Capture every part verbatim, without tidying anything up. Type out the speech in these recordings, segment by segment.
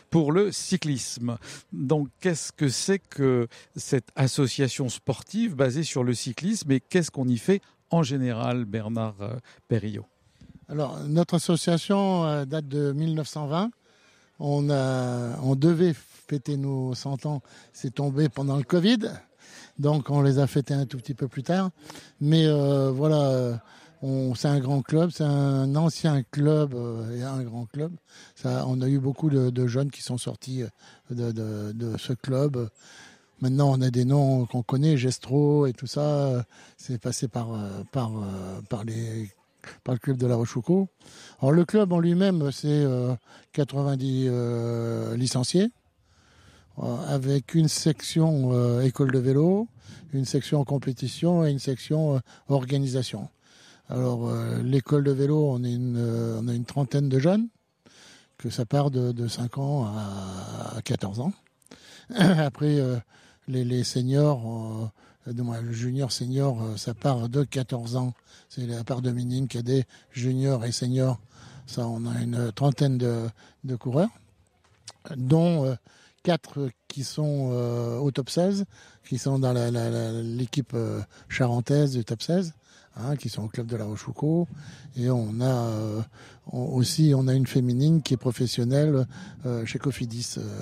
pour le cyclisme. Donc, qu'est-ce que c'est que cette association sportive basée sur le cyclisme et qu'est-ce qu'on y fait en général, Bernard Périllot? Alors, notre association euh, date de mille neuf cent vingt. On, a, on devait fêter nos cent ans, c'est tombé pendant le Covid. Donc, on les a fêtés un tout petit peu plus tard. Mais euh, voilà, on, c'est un grand club, c'est un ancien club euh, et un grand club. Ça, on a eu beaucoup de, de jeunes qui sont sortis de, de, de ce club. Maintenant, on a des noms qu'on connaît, Gestro et tout ça. C'est passé par, par, par, les, par le club de La Rochefoucauld. Alors, le club en lui-même, c'est euh, quatre-vingt-dix euh, licenciés, euh, avec une section euh, école de vélo, une section compétition et une section euh, organisation. Alors, euh, l'école de vélo, on, est une, euh, on a une trentaine de jeunes, que ça part de, de cinq ans à, à quatorze ans. Après, euh, Les, les seniors, euh, de moi, le junior senior, euh, ça part de quatorze ans. C'est la part de minime, cadet, junior et senior. Ça, on a une trentaine de, de coureurs, dont euh, quatre qui sont euh, au top seize, qui sont dans la, la, la, l'équipe euh, charentaise du top seize, hein, qui sont au club de La Rochefoucauld. Et on a euh, on, aussi, on a une féminine qui est professionnelle euh, chez Cofidis, euh,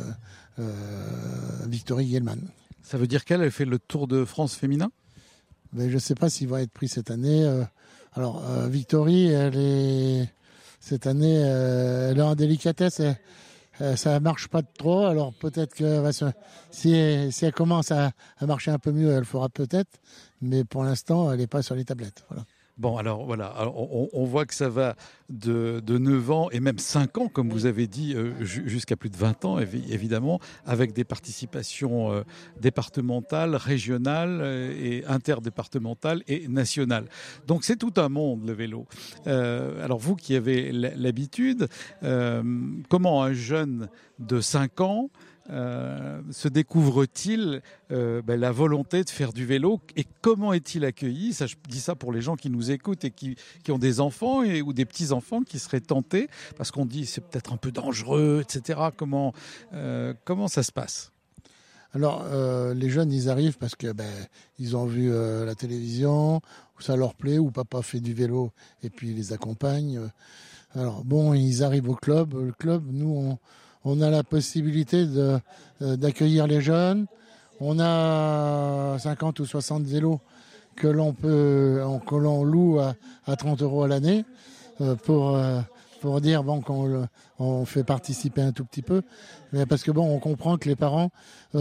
euh, Victory Yelman. Ça veut dire qu'elle a fait le Tour de France féminin? Mais je ne sais pas s'il va être pris cette année. Alors, euh, Victory, elle est cette année, euh, elle est en délicatesse. Elle, euh, ça ne marche pas trop. Alors, peut-être que va se, si, elle, si elle commence à, à marcher un peu mieux, elle le fera peut-être. Mais pour l'instant, elle n'est pas sur les tablettes. Voilà. Bon, alors voilà, alors, on, on voit que ça va de, de neuf ans et même cinq ans, comme vous avez dit, euh, jusqu'à plus de vingt ans, évidemment, avec des participations euh, départementales, régionales euh, et interdépartementales et nationales. Donc c'est tout un monde, le vélo. Euh, alors vous qui avez l'habitude, euh, comment un jeune de cinq ans Euh, se découvre-t-il euh, ben, la volonté de faire du vélo et comment est-il accueilli? Ça, je dis ça pour les gens qui nous écoutent et qui, qui ont des enfants et, ou des petits-enfants qui seraient tentés parce qu'on dit c'est peut-être un peu dangereux, et cetera. Comment, euh, comment ça se passe? Alors, euh, les jeunes, ils arrivent parce que ben, ils ont vu euh, la télévision, où ça leur plaît, où papa fait du vélo et puis ils les accompagne. Alors, bon, ils arrivent au club. Le club, nous, on On a la possibilité de, euh, d'accueillir les jeunes. On a cinquante ou soixante vélos que l'on peut, que l'on loue à, à trente euros à l'année euh, pour, euh, pour dire bon, qu'on on fait participer un tout petit peu. Mais parce que bon, on comprend que les parents,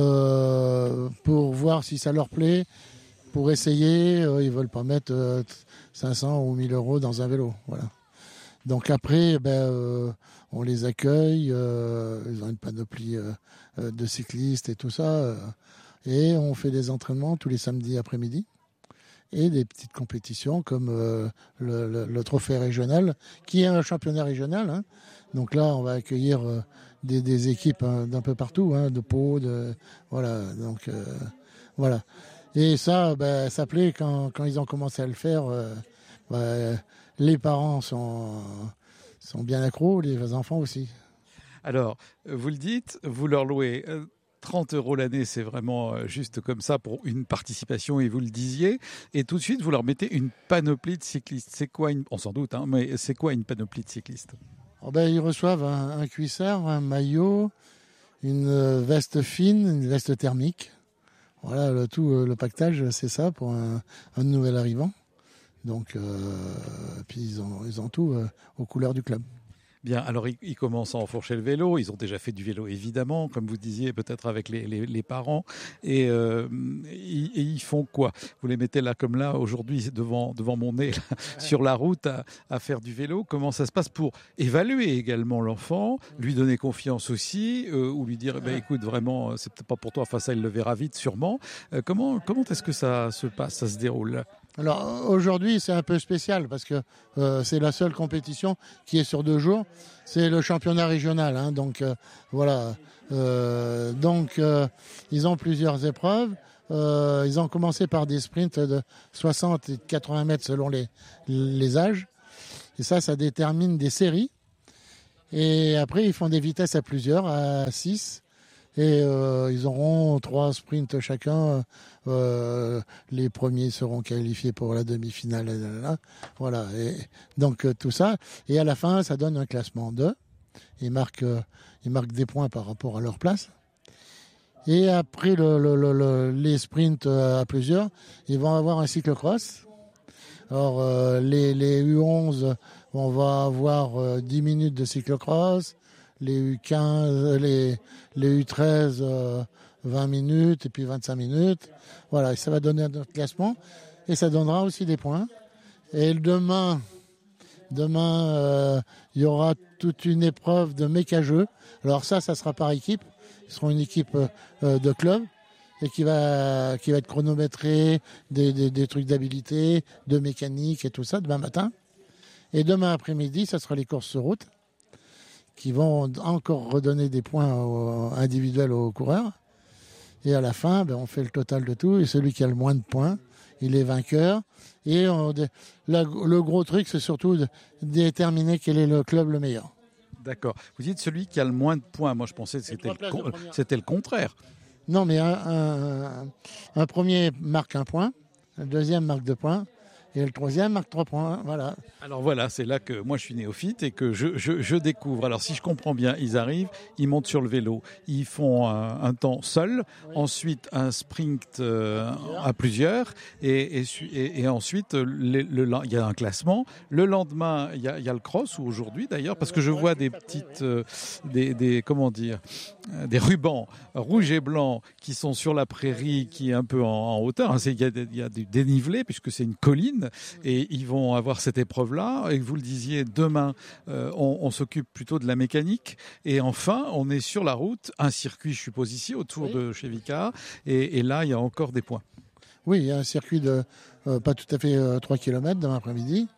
euh, pour voir si ça leur plaît, pour essayer, euh, ils veulent pas mettre euh, cinq cents ou mille euros dans un vélo. Voilà. Donc après, ben, euh, on les accueille, euh, ils ont une panoplie euh, de cyclistes et tout ça, euh, et on fait des entraînements tous les samedis après-midi, et des petites compétitions comme euh, le, le, le trophée régional, qui est un championnat régional. Hein. Donc là, on va accueillir euh, des, des équipes hein, d'un peu partout, hein, de Pau, de voilà. Donc euh, voilà. Et ça, ben, ça plaît quand, quand ils ont commencé à le faire. Euh, ben, les parents sont, sont bien accros, les enfants aussi. Alors, vous le dites, vous leur louez trente euros l'année, c'est vraiment juste comme ça pour une participation, et vous le disiez. Et tout de suite, vous leur mettez une panoplie de cyclistes. C'est quoi une... On s'en doute, hein, mais c'est quoi une panoplie de cyclistes? Oh ben, ils reçoivent un, un cuissard, un maillot, une veste fine, une veste thermique. Voilà, le, tout, le pactage, c'est ça pour un, un nouvel arrivant. Donc, euh, puis ils ont, ils ont tout euh, aux couleurs du club. Bien, alors ils, ils commencent à enfourcher le vélo. Ils ont déjà fait du vélo, évidemment, comme vous disiez, peut-être avec les, les, les parents. Et, euh, ils, et ils font quoi? Vous les mettez là, comme là, aujourd'hui, devant, devant mon nez, là, sur la route, à, à faire du vélo. Comment ça se passe pour évaluer également l'enfant, lui donner confiance aussi, euh, ou lui dire, eh ben, écoute, vraiment, c'est peut-être pas pour toi. Enfin, ça, il le verra vite, sûrement. Euh, comment, comment est-ce que ça se passe, ça se déroule? Alors aujourd'hui, c'est un peu spécial parce que euh, c'est la seule compétition qui est sur deux jours. C'est le championnat régional, hein, donc euh, voilà. Euh, donc euh, ils ont plusieurs épreuves. Euh, ils ont commencé par des sprints de soixante et quatre-vingts mètres selon les, les âges. Et ça, ça détermine des séries. Et après, ils font des vitesses à plusieurs, à six. Et euh, ils auront trois sprints chacun. Euh, les premiers seront qualifiés pour la demi-finale. Là, là, là. Voilà. Et donc euh, tout ça. Et à la fin, ça donne un classement d'eux. Ils marquent, euh, ils marquent des points par rapport à leur place. Et après le, le, le, le, les sprints à plusieurs, ils vont avoir un cyclocross. Alors euh, les, les U onze, on va avoir euh, dix minutes de cyclocross. Les U quinze, les, les U treize, euh, vingt minutes et puis vingt-cinq minutes. Voilà, et ça va donner notre classement et ça donnera aussi des points. Et demain, demain, euh, il y aura toute une épreuve de méca-jeux. Alors ça, ça sera par équipe. Ils seront une équipe euh, de club et qui va, qui va être chronométrée, des, des, des trucs d'habilité, de mécanique et tout ça demain matin. Et demain après-midi, ça sera les courses sur route, qui vont encore redonner des points aux, individuels aux coureurs. Et à la fin, ben, on fait le total de tout. Et celui qui a le moins de points, il est vainqueur. Et on, la, le gros truc, c'est surtout de déterminer quel est le club le meilleur. D'accord. Vous dites celui qui a le moins de points. Moi, je pensais que c'était, le, con, c'était le contraire. Non, mais un, un, un premier marque un point, le deuxième marque deux points. Et le troisième marque trois points, voilà. Alors voilà, c'est là que moi je suis néophyte et que je, je, je découvre. Alors si je comprends bien, ils arrivent, ils montent sur le vélo, ils font un, un temps seul, oui. Ensuite un sprint euh, à plusieurs, et, et, et, et ensuite le, le, il y a un classement. Le lendemain, il y a, il y a le cross, ou aujourd'hui d'ailleurs, parce que je vois des petites, euh, des, des, comment dire, des rubans rouges et blancs qui sont sur la prairie, qui est un peu en, en hauteur. Hein. C'est, il y a, il y a du dénivelé puisque c'est une colline. Et ils vont avoir cette épreuve-là. Et vous le disiez, demain, euh, on, on s'occupe plutôt de la mécanique. Et enfin, on est sur la route, un circuit, je suppose, ici, autour oui. de chez Vicat. Et, et là, il y a encore des points. Oui, il y a un circuit de euh, pas tout à fait euh, trois kilomètres demain après-midi.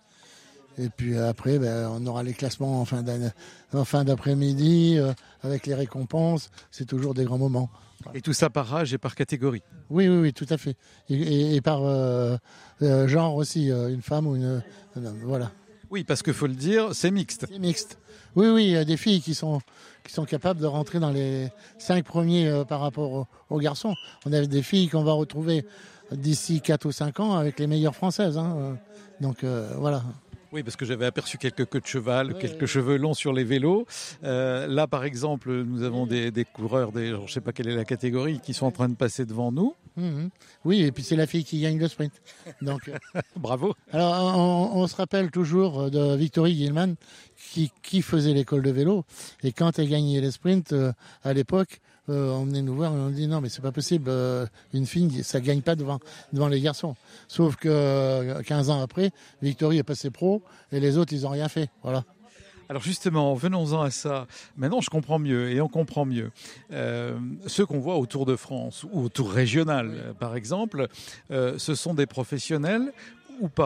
Et puis après, ben, on aura les classements en fin, en fin d'après-midi, euh, avec les récompenses. C'est toujours des grands moments. Et tout ça par âge et par catégorie. Oui, oui, oui, tout à fait. Et, et, et par euh, euh, genre aussi, euh, une femme ou une, un homme, voilà. Oui, parce qu'il faut le dire, c'est mixte. C'est mixte. Oui, oui, il y a des filles qui sont, qui sont capables de rentrer dans les cinq premiers euh, par rapport aux, aux garçons. On a des filles qu'on va retrouver d'ici quatre ou cinq ans avec les meilleures françaises. Hein. Donc euh, voilà. Oui, parce que j'avais aperçu quelques queues de cheval, oui, quelques oui. cheveux longs sur les vélos. Euh, là, par exemple, nous avons des, des coureurs, des, je ne sais pas quelle est la catégorie, qui sont en train de passer devant nous. Mmh. Oui, et puis c'est la fille qui gagne le sprint. Donc, bravo. Alors, on, on se rappelle toujours de Victory Gilman, qui, qui faisait l'école de vélo. Et quand elle gagnait les sprints, euh, à l'époque, euh, on venait nous voir et on dit non, mais c'est pas possible, euh, une fille, ça gagne pas devant, devant les garçons. Sauf que euh, quinze ans après, Victory est passé pro et les autres, ils ont rien fait. Voilà. Alors justement, venons-en à ça. Maintenant, je comprends mieux et on comprend mieux. Euh, ceux qu'on voit au Tour de France ou au Tour régional, oui. par exemple, euh, ce sont des professionnels ou pas ?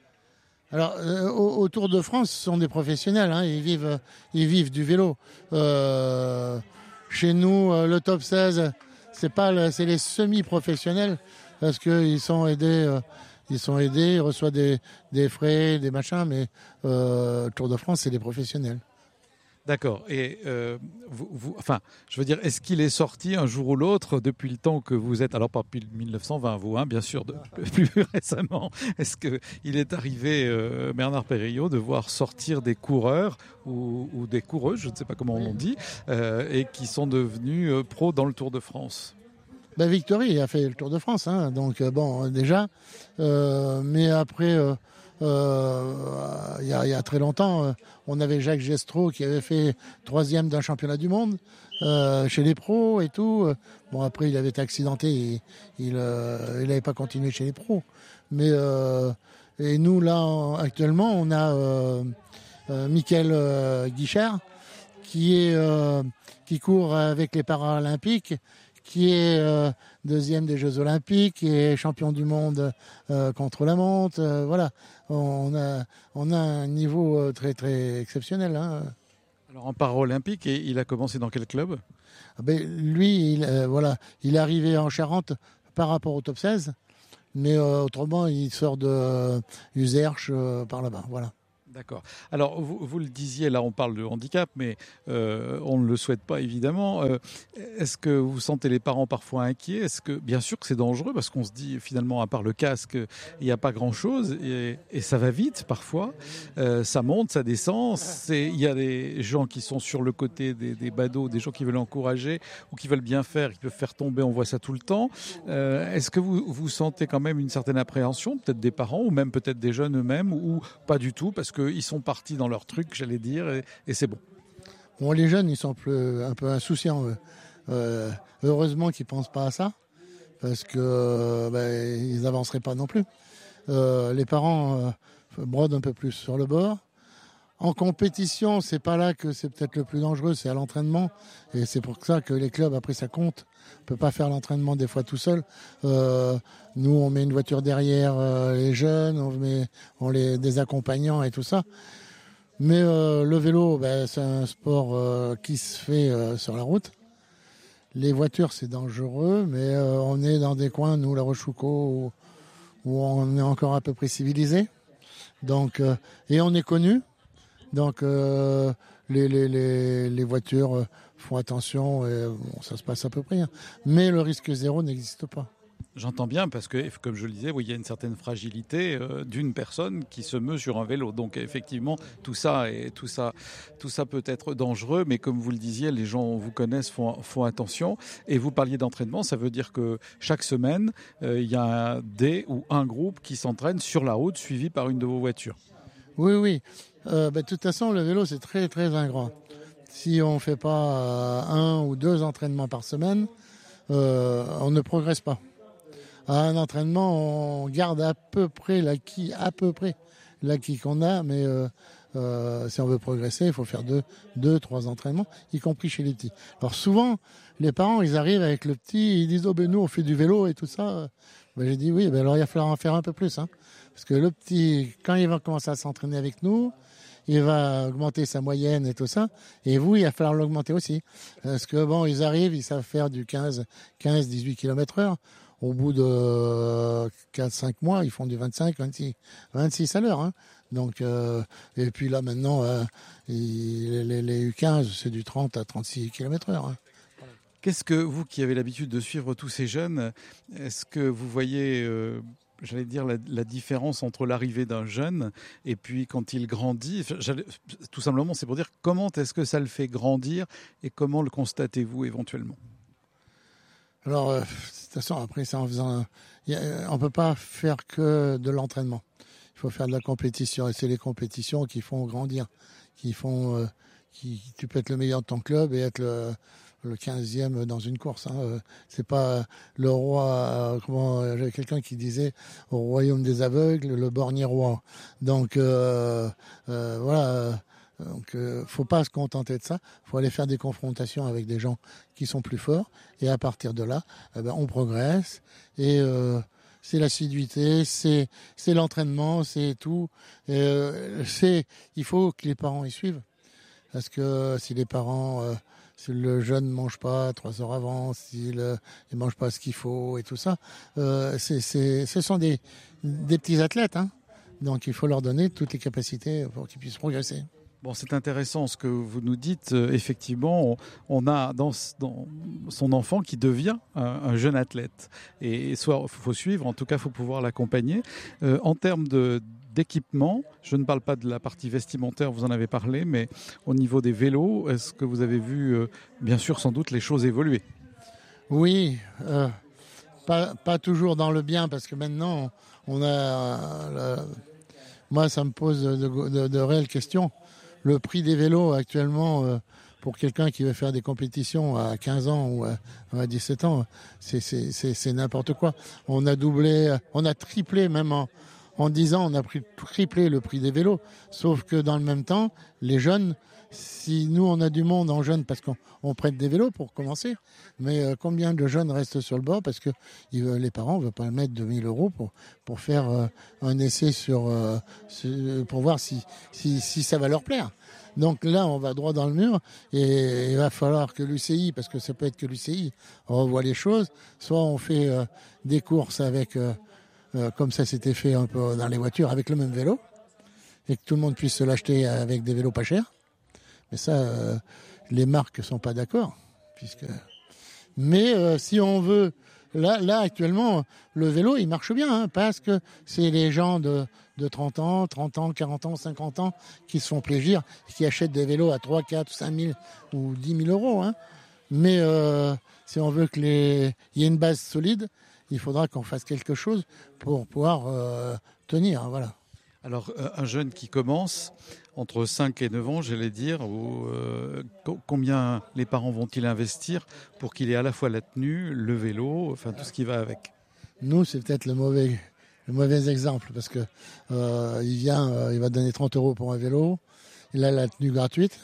Alors, euh, au, au Tour de France, ce sont des professionnels. Hein, ils vivent, ils vivent du vélo. Euh, chez nous, euh, le top seize, c'est pas, le, c'est les semi-professionnels parce qu'ils sont aidés. Euh, Ils sont aidés, ils reçoivent des, des frais, des machins, mais euh, Tour de France, c'est des professionnels. D'accord. Et euh, vous, vous, enfin, je veux dire, est-ce qu'il est sorti un jour ou l'autre depuis le temps que vous êtes, alors pas depuis mille neuf cent vingt, vous, hein, bien sûr, de, plus récemment, est-ce qu'il est arrivé, euh, Bernard Périllo, de voir sortir des coureurs ou, ou des coureuses, je ne sais pas comment on dit, euh, et qui sont devenus euh, pros dans le Tour de France ? Ben Victory a fait le Tour de France, hein, donc euh, bon, déjà. Euh, mais après, il euh, euh, y, y a très longtemps, euh, on avait Jacques Gestreau qui avait fait troisième d'un championnat du monde euh, chez les pros et tout. Bon, après, il avait été accidenté, et, il n'avait euh, pas continué chez les pros. Mais euh, et nous, là, actuellement, on a euh, euh, Mickaël euh, Guichard qui, est, euh, qui court avec les Paralympiques, qui est euh, deuxième des Jeux Olympiques, qui est champion du monde euh, contre la montre. Euh, voilà, on a, on a un niveau euh, très, très exceptionnel. Hein. Alors en paralympique, et il a commencé dans quel club ? Ah ben, lui, il, euh, voilà, il est arrivé en Charente par rapport au top seize, mais euh, autrement, il sort de euh, Userche euh, par là-bas. Voilà. D'accord. Alors, vous, vous le disiez, là, on parle de handicap, mais euh, on ne le souhaite pas, évidemment. Euh, est-ce que vous sentez les parents parfois inquiets? Est-ce que, bien sûr que c'est dangereux, parce qu'on se dit, finalement, à part le casque, il n'y a pas grand-chose, et, et ça va vite, parfois. Euh, ça monte, ça descend. C'est- Il y a des gens qui sont sur le côté des, des badauds, des gens qui veulent encourager, ou qui veulent bien faire, qui peuvent faire tomber, on voit ça tout le temps. Euh, est-ce que vous, vous sentez quand même une certaine appréhension, peut-être des parents, ou même peut-être des jeunes eux-mêmes, ou pas du tout, parce que ils sont partis dans leur truc, j'allais dire, et, et c'est bon. Bon, les jeunes, ils sont plus, un peu insouciants. eux. Euh, heureusement qu'ils pensent pas à ça, parce que euh, ben, ils n'avanceraient pas non plus. Euh, les parents euh, brodent un peu plus sur le bord. En compétition, c'est pas là que c'est peut-être le plus dangereux, c'est à l'entraînement. Et c'est pour ça que les clubs, après, ça compte. On peut pas faire l'entraînement des fois tout seul. Euh, nous, on met une voiture derrière euh, les jeunes, on met on les des accompagnants et tout ça. Mais euh, le vélo, ben, c'est un sport euh, qui se fait euh, sur la route. Les voitures, c'est dangereux, mais euh, on est dans des coins, nous, la Rochefoucauld, où, où on est encore à peu près civilisé. Donc, euh, et on est connu. Donc euh, les, les, les, les voitures font attention et bon, ça se passe à peu près. Hein. Mais le risque zéro n'existe pas. J'entends bien parce que, comme je le disais, oui, il y a une certaine fragilité euh, d'une personne qui se meut sur un vélo. Donc effectivement, tout ça, et tout ça, tout ça peut être dangereux, mais comme vous le disiez, les gens vous connaissent, font, font attention. Et vous parliez d'entraînement, ça veut dire que chaque semaine, euh, il y a des ou un groupe qui s'entraîne sur la route, suivi par une de vos voitures. Oui, oui. Euh, bah, de toute façon, le vélo, c'est très, très ingrat. Si on ne fait pas euh, un ou deux entraînements par semaine, euh, on ne progresse pas. À un entraînement, on garde à peu près l'acquis, à peu près l'acquis qu'on a, mais euh, euh, si on veut progresser, il faut faire deux, deux, trois entraînements, y compris chez les petits. Alors souvent, les parents, ils arrivent avec le petit, ils disent oh ben nous on fait du vélo et tout ça. Ben, j'ai dit oui, ben alors il va falloir en faire un peu plus, hein, parce que le petit, quand il va commencer à s'entraîner avec nous, il va augmenter sa moyenne et tout ça. Et vous, il va falloir l'augmenter aussi. Parce que bon, ils arrivent, ils savent faire du quinze, quinze, dix-huit kilomètres heure. Au bout de quatre cinq mois, ils font du vingt-cinq, vingt-six, vingt-six à l'heure. Hein. Donc, euh, et puis là, maintenant, euh, il, les, les U quinze, c'est du trente à trente-six kilomètres heure. Hein. Qu'est-ce que vous qui avez l'habitude de suivre tous ces jeunes, est-ce que vous voyez... Euh j'allais dire, la, la différence entre l'arrivée d'un jeune et puis quand il grandit. Tout simplement, c'est pour dire comment est-ce que ça le fait grandir et comment le constatez-vous éventuellement? Alors, euh, de toute façon, après, c'est en faisant... Y a, on ne peut pas faire que de l'entraînement. Il faut faire de la compétition. Et c'est les compétitions qui font grandir. Qui font... Euh, qui, tu peux être le meilleur de ton club et être le... le quinzième dans une course. Hein. C'est pas le roi, comment, j'avais quelqu'un qui disait au royaume des aveugles, le borgné roi. Donc euh, euh, voilà, donc euh, faut pas se contenter de ça. Faut aller faire des confrontations avec des gens qui sont plus forts et à partir de là, eh ben, on progresse et euh, c'est l'assiduité, c'est c'est l'entraînement, c'est tout. Et, euh, c'est il faut que les parents y suivent parce que si les parents euh, si le jeune ne mange pas trois heures avant, s'il ne mange pas ce qu'il faut et tout ça, euh, c'est, c'est, ce sont des, des petits athlètes. Hein. Donc il faut leur donner toutes les capacités pour qu'ils puissent progresser. Bon, c'est intéressant ce que vous nous dites. Euh, effectivement, on, on a dans, dans son enfant qui devient un, un jeune athlète. Et soit il faut suivre, en tout cas, il faut pouvoir l'accompagner. Euh, en termes de d'équipement, je ne parle pas de la partie vestimentaire, vous en avez parlé, mais au niveau des vélos, est-ce que vous avez vu, euh, bien sûr, sans doute, les choses évoluer? Oui, euh, pas, pas toujours dans le bien, parce que maintenant, on a... Euh, le, moi, ça me pose de, de, de réelles questions. Le prix des vélos actuellement, euh, pour quelqu'un qui veut faire des compétitions à quinze ans ou à, à dix-sept ans, c'est, c'est, c'est, c'est n'importe quoi. On a doublé, on a triplé même en... En dix ans, on a pris triplé le prix des vélos. Sauf que dans le même temps, les jeunes, si nous, on a du monde en jeunes parce qu'on on prête des vélos pour commencer, mais euh, combien de jeunes restent sur le bord parce que ils, les parents ne veulent pas mettre deux mille euros pour, pour faire euh, un essai sur, euh, sur, pour voir si, si, si ça va leur plaire. Donc là, on va droit dans le mur et il va falloir que l'U C I, parce que ça peut être que l'U C I, revoie les choses. Soit on fait euh, des courses avec... Euh, Euh, comme ça s'était fait un peu dans les voitures avec le même vélo. et que tout le monde puisse se l'acheter avec des vélos pas chers. Mais ça, euh, les marques sont pas d'accord, puisque. Mais euh, si on veut, là, là actuellement, le vélo, il marche bien, hein, parce que c'est les gens de, de trente ans, trente ans, quarante ans, cinquante ans qui se font plaisir, qui achètent des vélos à trois, quatre, cinq mille ou dix mille euros. Hein. Mais euh, si on veut qu'il y ait une base solide, il faudra qu'on fasse quelque chose pour pouvoir euh, tenir. Hein, voilà. Alors, un jeune qui commence entre cinq et neuf ans, j'allais dire, ou, euh, combien les parents vont-ils investir pour qu'il ait à la fois la tenue, le vélo, enfin tout ce qui va avec? Nous, c'est peut-être le mauvais, le mauvais exemple parce que euh, il vient, euh, il va donner trente euros pour un vélo, il a la tenue gratuite.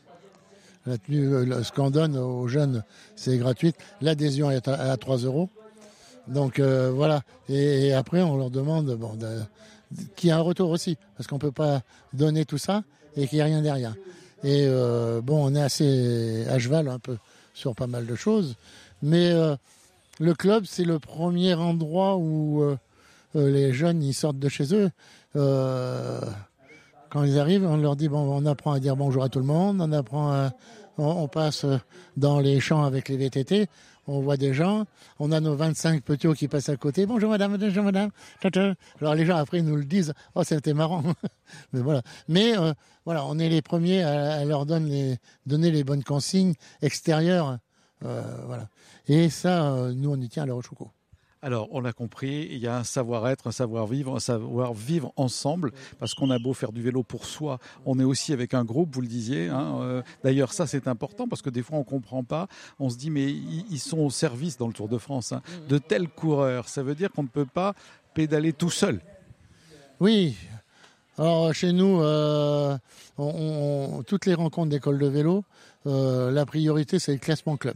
La tenue, ce qu'on donne aux jeunes, c'est gratuit. L'adhésion est à, à trois euros. Donc euh, voilà. Et, et après, on leur demande bon, de, qu'il y ait un retour aussi, parce qu'on ne peut pas donner tout ça et qu'il n'y ait rien derrière. Et euh, bon, on est assez à cheval un peu sur pas mal de choses, mais euh, le club, c'est le premier endroit où euh, les jeunes ils sortent de chez eux. Euh, quand ils arrivent, on leur dit bon, on apprend à dire bonjour à tout le monde, on apprend, à, on, on passe dans les champs avec les V T T. On voit des gens, on a nos vingt-cinq petits qui passent à côté. Bonjour madame, bonjour madame. Alors les gens après ils nous le disent, oh c'était marrant. Mais voilà. Mais euh, voilà, on est les premiers à, à leur donner les, donner les bonnes consignes extérieures. Euh, voilà. Et ça, euh, nous on y tient à la Rochefoucauld. Alors, on l'a compris, il y a un savoir-être, un savoir-vivre, un savoir-vivre ensemble, parce qu'on a beau faire du vélo pour soi, on est aussi avec un groupe, vous le disiez. Hein, euh, d'ailleurs, ça, c'est important, parce que des fois, on ne comprend pas. On se dit, mais ils sont au service dans le Tour de France hein, de tels coureurs. Ça veut dire qu'on ne peut pas pédaler tout seul. Oui. Alors, chez nous, euh, on, on, toutes les rencontres d'école de vélo, euh, la priorité, c'est le classement club.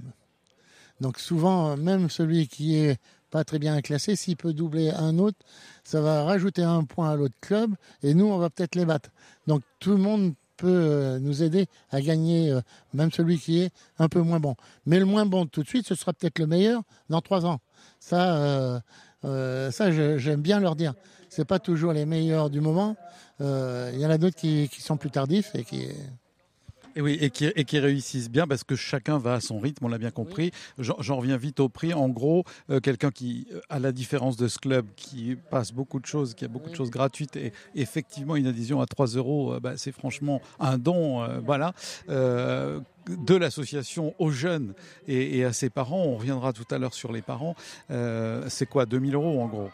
Donc souvent, même celui qui est pas très bien classé, s'il peut doubler un autre, ça va rajouter un point à l'autre club et nous, on va peut-être les battre. Donc tout le monde peut nous aider à gagner, même celui qui est un peu moins bon. Mais le moins bon tout de suite, ce sera peut-être le meilleur dans trois ans. Ça, euh, euh, ça j'aime bien leur dire. C'est pas toujours les meilleurs du moment. Il euh, y en a d'autres qui, qui sont plus tardifs et qui... Et oui, et qui, et qui réussissent bien parce que chacun va à son rythme, on l'a bien compris. Oui. J'en, j'en reviens vite au prix. En gros, euh, quelqu'un qui, à la différence de ce club, qui passe beaucoup de choses, qui a beaucoup oui. de choses gratuites, et effectivement une adhésion à trois euros, euh, bah, c'est franchement un don, euh, voilà. Euh, de l'association aux jeunes et, et à ses parents. On reviendra tout à l'heure sur les parents. Euh, c'est quoi, deux mille euros en gros?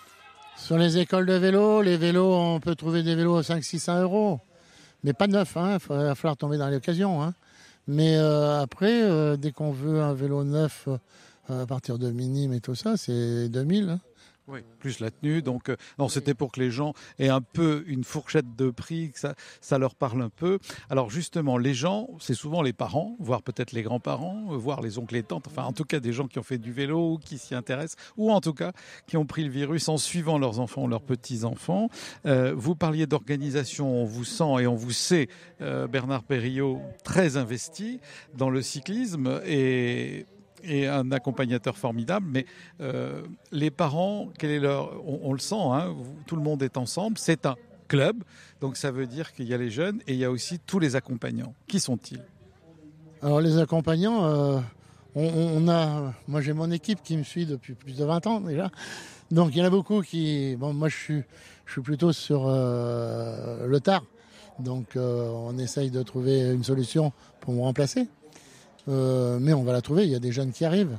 Sur les écoles de vélo, les vélos, on peut trouver des vélos à cinq cents à six cents euros. Mais pas neuf, il hein, va falloir tomber dans l'occasion. Hein. Mais euh, après, euh, dès qu'on veut un vélo neuf, euh, à partir de minime et tout ça, c'est deux mille. Hein. Oui, plus la tenue. Donc, euh, non, c'était pour que les gens aient un peu une fourchette de prix, que ça, ça leur parle un peu. Alors justement, les gens, c'est souvent les parents, voire peut-être les grands-parents, voire les oncles et tantes, enfin en tout cas des gens qui ont fait du vélo ou qui s'y intéressent, ou en tout cas qui ont pris le virus en suivant leurs enfants ou leurs petits-enfants. Euh, vous parliez d'organisation, on vous sent et on vous sait, euh, Bernard Périot, très investi dans le cyclisme et... et un accompagnateur formidable, mais euh, les parents, quel est leur, on, on le sent, hein, tout le monde est ensemble, c'est un club, donc ça veut dire qu'il y a les jeunes et il y a aussi tous les accompagnants. Qui sont-ils? Alors les accompagnants, euh, on, on a, moi j'ai mon équipe qui me suit depuis plus de vingt ans déjà, donc il y en a beaucoup qui, bon moi je suis, je suis plutôt sur euh, le tard, donc euh, on essaye de trouver une solution pour me remplacer. Euh, mais on va la trouver, il y a des jeunes qui arrivent.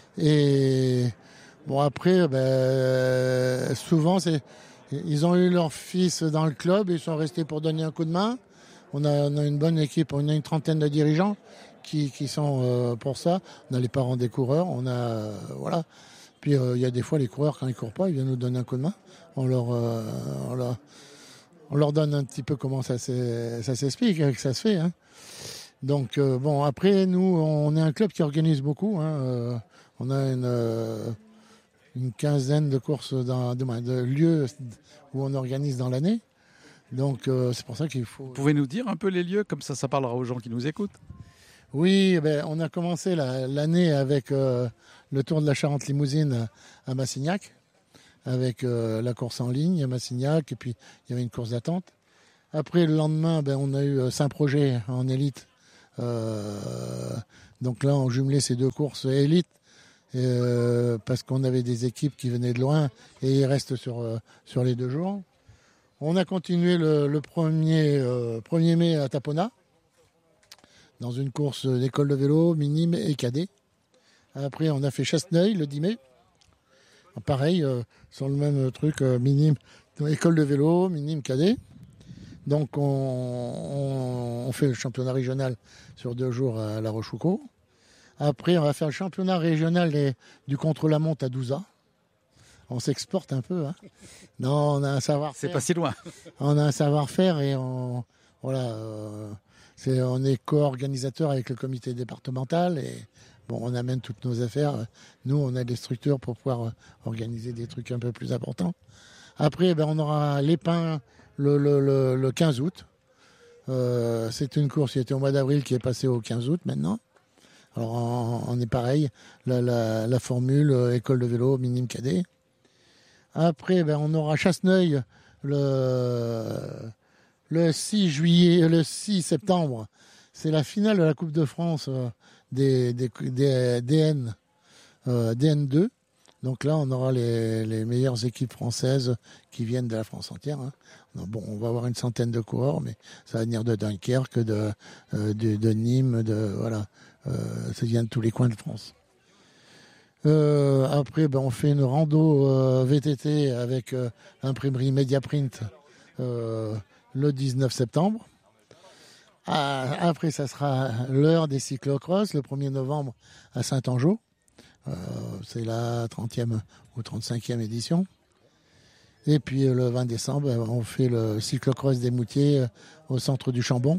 Et bon après, ben, souvent, c'est, ils ont eu leur fils dans le club, ils sont restés pour donner un coup de main. On a, on a une bonne équipe, on a une trentaine de dirigeants qui, qui sont euh, pour ça. On a les parents des coureurs, on a, euh, voilà. Puis euh, il y a des fois les coureurs, quand ils courent pas, ils viennent nous donner un coup de main. On leur, euh, on leur, on leur donne un petit peu comment ça, ça s'explique, que ça se fait, hein. Donc euh, bon, après nous, on est un club qui organise beaucoup. Hein, euh, on a une, euh, une quinzaine de courses, dans, de, de lieux où on organise dans l'année. Donc euh, c'est pour ça qu'il faut... Vous pouvez nous dire un peu les lieux, comme ça, ça parlera aux gens qui nous écoutent. Oui, ben, on a commencé la, l'année avec euh, le Tour de la Charente-Limousine à Massignac, avec euh, la course en ligne à Massignac, et puis il y avait une course d'attente. Après, le lendemain, ben, on a eu Saint-Projet en élite. Euh, donc là, on jumelait ces deux courses élite euh, parce qu'on avait des équipes qui venaient de loin et ils restent sur, euh, sur les deux jours. On a continué le, le premier, euh, premier mai à Tapona dans une course d'école de vélo, minime et cadet. Après, on a fait Chasseneuil le dix mai. Pareil, euh, sur le même truc, euh, minime, école de vélo, minime, cadet. Donc, on, on, on fait le championnat régional sur deux jours à La Rochefoucauld. Après, on va faire le championnat régional des, du contre-la-montre à Douza. On s'exporte un peu. Hein. Non, on a un savoir-faire. C'est pas si loin. On a un savoir-faire et on, voilà, euh, c'est, on est co-organisateur avec le comité départemental et bon, on amène toutes nos affaires. Nous, on a des structures pour pouvoir organiser des trucs un peu plus importants. Après, ben, on aura l'Épin le, le, le, le quinze août. Euh, c'est une course qui était au mois d'avril qui est passée au quinze août maintenant. Alors, on, on est pareil. La, la, la formule euh, école de vélo, minime cadet. Après, ben, on aura Chasseneuil le, le six juillet, le six septembre. C'est la finale de la Coupe de France euh, des, des, des D N, euh, D N deux. Donc là, on aura les, les meilleures équipes françaises qui viennent de la France entière. Hein. Bon, on va avoir une centaine de coureurs, mais ça va venir de Dunkerque, de, euh, de, de Nîmes, de voilà, euh, ça vient de tous les coins de France. Euh, après, ben, on fait une rando euh, V T T avec euh, l'imprimerie Mediaprint euh, le dix-neuf septembre. Ah, après, ça sera l'heure des cyclocross le premier novembre à Saint-Angeau. Euh, c'est la trentième ou trente-cinquième édition. Et puis euh, le vingt décembre, on fait le cyclocross des Moutiers euh, au centre du Chambon.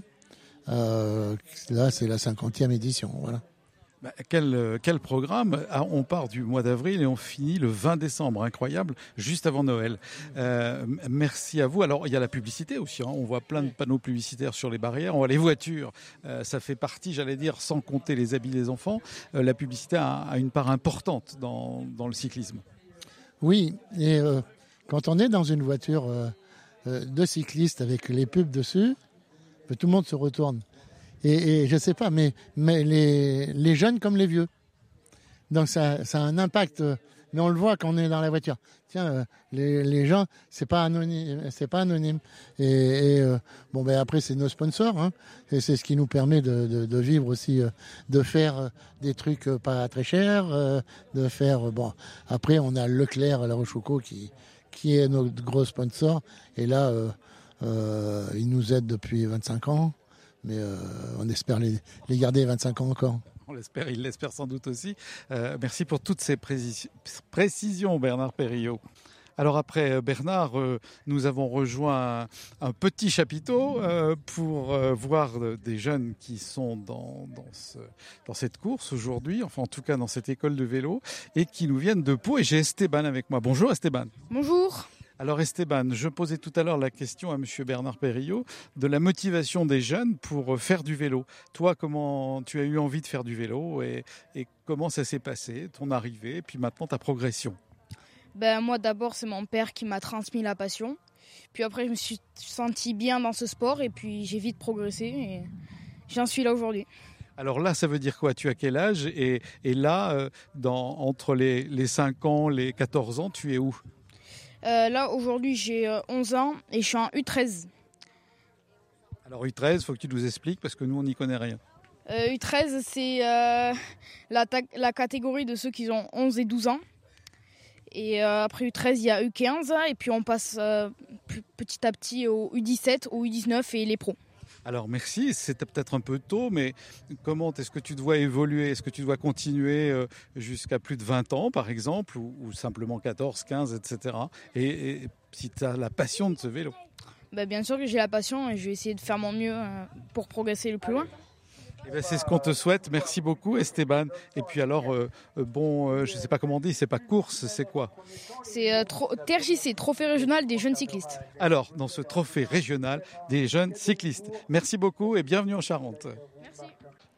Euh, là, c'est la cinquantième édition. Voilà. Bah, quel, quel programme. Ah, on part du mois d'avril et on finit le vingt décembre, incroyable, juste avant Noël. Euh, merci à vous. Alors, il y a la publicité aussi, hein. On voit plein de panneaux publicitaires sur les barrières, on voit les voitures, euh, ça fait partie, j'allais dire, sans compter les habits des enfants, euh, la publicité a, a une part importante dans, dans le cyclisme. Oui, et euh, quand on est dans une voiture euh, euh, de cycliste avec les pubs dessus, tout le monde se retourne. Et, et je ne sais pas, mais, mais les, les jeunes comme les vieux. Donc ça, ça a un impact. Mais on le voit quand on est dans la voiture. Tiens, euh, les, les gens, c'est pas anonyme, c'est pas anonyme. Et, et euh, bon, ben après c'est nos sponsors, hein, et c'est ce qui nous permet de, de, de vivre aussi, euh, de faire euh, des trucs euh, pas très chers, euh, de faire. Euh, bon, après on a Leclerc à La Rochefoucauld qui qui est notre gros sponsor. Et là, euh, euh, il nous aide depuis vingt-cinq ans. Mais euh, on espère les, les garder vingt-cinq ans encore. On l'espère, il l'espère sans doute aussi. Euh, merci pour toutes ces précis- précisions, Bernard Périllot. Alors après Bernard, euh, nous avons rejoint un, un petit chapiteau euh, pour euh, voir des jeunes qui sont dans, dans, ce, dans cette course aujourd'hui, enfin en tout cas dans cette école de vélo, et qui nous viennent de Pau. Et j'ai Esteban avec moi. Bonjour Esteban. Bonjour. Alors Esteban, je posais tout à l'heure la question à monsieur Bernard Périllot de la motivation des jeunes pour faire du vélo. Toi, comment tu as eu envie de faire du vélo et, et comment ça s'est passé, ton arrivée, et puis maintenant ta progression? Ben, moi d'abord c'est mon père qui m'a transmis la passion. Puis après je me suis senti bien dans ce sport et puis j'ai vite progressé et j'en suis là aujourd'hui. Alors là, ça veut dire quoi? Tu as quel âge? Et, et là, euh, dans, entre les, les cinq ans, les quatorze ans, tu es où? Euh, là, aujourd'hui, j'ai euh, onze ans et je suis en U treize. Alors U treize, il faut que tu nous expliques parce que nous, on n'y connaît rien. Euh, U treize, c'est euh, la, ta- la catégorie de ceux qui ont onze et douze ans. Et euh, après U treize, il y a U quinze et puis on passe euh, petit à petit au U dix-sept, au U dix-neuf et les pros. Alors merci, c'était peut-être un peu tôt, mais comment est-ce que tu dois évoluer? Est-ce que tu dois continuer euh, jusqu'à plus de vingt ans, par exemple, ou, ou simplement quatorze, quinze, et cetera. Et, et si tu as la passion de ce vélo? Ben, bien sûr que j'ai la passion et je vais essayer de faire mon mieux euh, pour progresser le plus loin. Eh bien, c'est ce qu'on te souhaite. Merci beaucoup, Esteban. Et puis alors, euh, bon, euh, je ne sais pas comment on dit, c'est pas course, c'est quoi? C'est euh, tro- T R J C, Trophée régional des jeunes cyclistes. Alors, dans ce trophée régional des jeunes cyclistes. Merci beaucoup et bienvenue en Charente. Merci.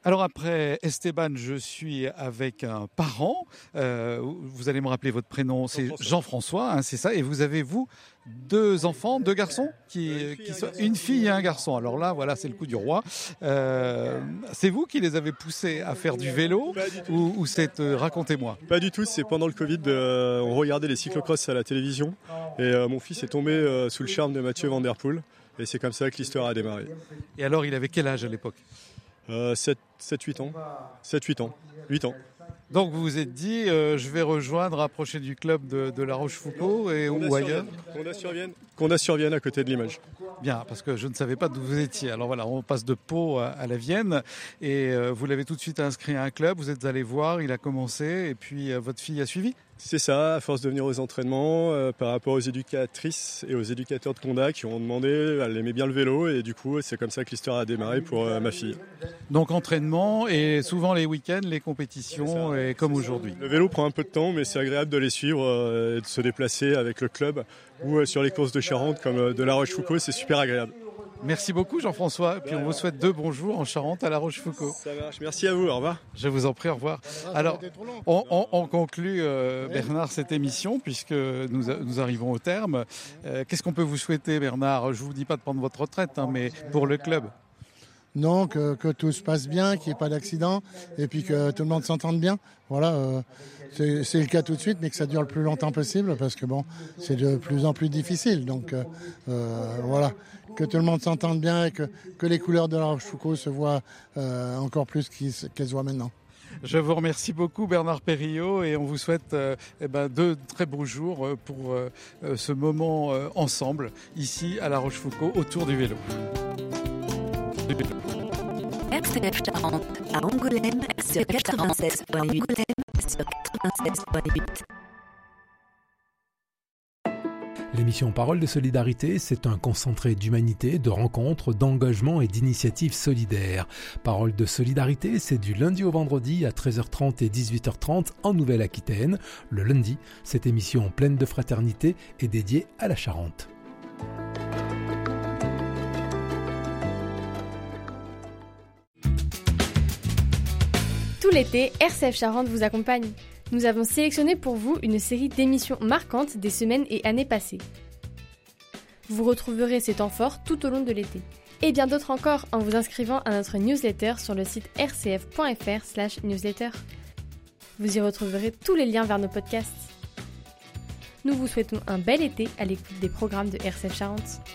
Alors après Esteban, je suis avec un parent. Euh, vous allez me rappeler votre prénom, c'est Jean-François, Jean-François hein, c'est ça. Et vous avez, vous, deux enfants, deux garçons qui, une, fille qui sont, une fille et un garçon. Alors là, voilà, c'est le coup du roi. Euh, c'est vous qui les avez poussés à faire du vélo ou, ou c'est, euh, racontez-moi. Pas du tout, c'est pendant le Covid, euh, on regardait les cyclocross à la télévision et euh, mon fils est tombé euh, sous le charme de Mathieu Van Der Poel et c'est comme ça que l'histoire a démarré. Et alors, il avait quel âge à l'époque ? euh, sept huit ans. sept huit ans. huit ans. Donc vous vous êtes dit, euh, je vais rejoindre, rapprocher du club de, de La Rochefoucauld et ou ailleurs. Condat-sur-Vienne à côté de Limoges. Bien, parce que je ne savais pas d'où vous étiez. Alors voilà, on passe de Pau à, à la Vienne et euh, vous l'avez tout de suite inscrit à un club, vous êtes allé voir, il a commencé et puis euh, votre fille a suivi ? C'est ça, à force de venir aux entraînements, euh, par rapport aux éducatrices et aux éducateurs de Condat qui ont demandé, elle aimait bien le vélo et du coup c'est comme ça que l'histoire a démarré pour euh, ma fille. Donc entraînement et souvent les week-ends, les compétitions et comme aujourd'hui. Le vélo prend un peu de temps mais c'est agréable de les suivre euh, et de se déplacer avec le club ou euh, sur les courses de Charente comme euh, de La Rochefoucauld, c'est super agréable. Merci beaucoup Jean-François, puis on vous souhaite deux bons jours en Charente à La Rochefoucauld. Ça marche, merci à vous, au revoir. Je vous en prie, au revoir. Alors, on, on, on conclut, euh, Bernard, cette émission, puisque nous, nous arrivons au terme. Euh, qu'est-ce qu'on peut vous souhaiter, Bernard ? Je ne vous dis pas de prendre votre retraite, hein, mais pour le club. Non, que, que tout se passe bien, qu'il n'y ait pas d'accident, et puis que tout le monde s'entende bien. Voilà, euh, c'est, c'est le cas tout de suite, mais que ça dure le plus longtemps possible, parce que bon, c'est de plus en plus difficile. Donc euh, euh, voilà, que tout le monde s'entende bien et que, que les couleurs de La Rochefoucauld se voient euh, encore plus qu'elles se voient maintenant. Je vous remercie beaucoup Bernard Périot et on vous souhaite euh, eh ben, deux très beaux jours pour euh, ce moment euh, ensemble, ici à La Rochefoucauld, autour du vélo. R C F Charente à Angoulême sur quatre-vingt-seize virgule huit. Sur quatre-vingt-seize virgule huit. L'émission Parole de Solidarité, c'est un concentré d'humanité, de rencontres, d'engagement et d'initiatives solidaires. Parole de Solidarité, c'est du lundi au vendredi à treize heures trente et dix-huit heures trente en Nouvelle-Aquitaine. Le lundi, cette émission pleine de fraternité est dédiée à la Charente. Tout l'été, R C F Charente vous accompagne. Nous avons sélectionné pour vous une série d'émissions marquantes des semaines et années passées. Vous retrouverez ces temps forts tout au long de l'été. Et bien d'autres encore en vous inscrivant à notre newsletter sur le site r c f point f r slash newsletter. Vous y retrouverez tous les liens vers nos podcasts. Nous vous souhaitons un bel été à l'écoute des programmes de R C F Charente.